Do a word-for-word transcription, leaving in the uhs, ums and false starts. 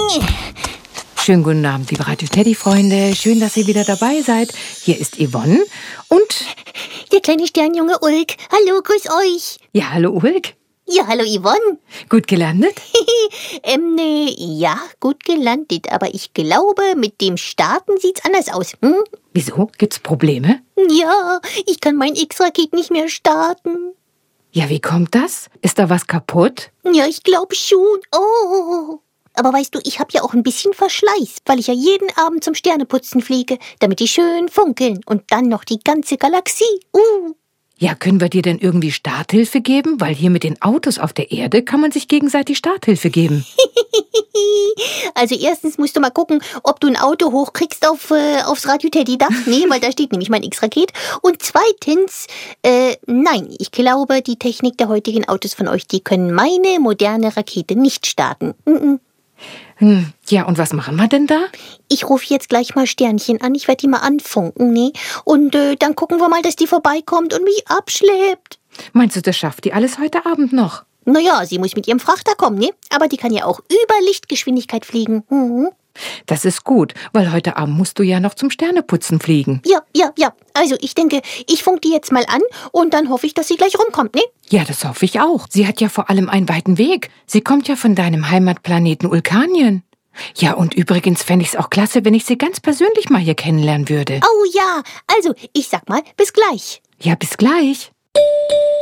Schönen guten Abend, liebe Radio Teddy-Freunde. Schön, dass ihr wieder dabei seid. Hier ist Yvonne und... Der kleine Sternjunge Ulk. Hallo, grüß euch. Ja, hallo Ulk. Ja, hallo Yvonne. Gut gelandet? ähm, ne, ja, gut gelandet. Aber ich glaube, mit dem Starten sieht's anders aus. Hm? Wieso? Gibt's Probleme? Ja, ich kann mein X-Raket nicht mehr starten. Ja, wie kommt das? Ist da was kaputt? Ja, ich glaube schon. Oh. Aber weißt du, ich habe ja auch ein bisschen Verschleiß, weil ich ja jeden Abend zum Sterneputzen fliege, damit die schön funkeln. Und dann noch die ganze Galaxie. Uh. Ja, können wir dir denn irgendwie Starthilfe geben? Weil hier mit den Autos auf der Erde kann man sich gegenseitig Starthilfe geben. Also erstens musst du mal gucken, ob du ein Auto hochkriegst auf, äh, aufs Radio Teddy-Dach. Nee, weil da steht nämlich mein X-Raket. Und zweitens, äh, nein, ich glaube, die Technik der heutigen Autos von euch, die können meine moderne Rakete nicht starten. Mm-mm. Hm, ja, und was machen wir denn da? Ich rufe jetzt gleich mal Sternchen an, ich werde die mal anfunken, ne? Und äh, dann gucken wir mal, dass die vorbeikommt und mich abschleppt. Meinst du, das schafft die alles heute Abend noch? Naja, sie muss mit ihrem Frachter kommen, ne? Aber die kann ja auch über Lichtgeschwindigkeit fliegen. Mhm. Das ist gut, weil heute Abend musst du ja noch zum Sterneputzen fliegen. Ja, ja, ja. Also ich denke, ich funk die jetzt mal an und dann hoffe ich, dass sie gleich rumkommt, ne? Ja, das hoffe ich auch. Sie hat ja vor allem einen weiten Weg. Sie kommt ja von deinem Heimatplaneten Ulkanien. Ja, und übrigens fände ich es auch klasse, wenn ich sie ganz persönlich mal hier kennenlernen würde. Oh ja, also ich sag mal, bis gleich. Ja, bis gleich.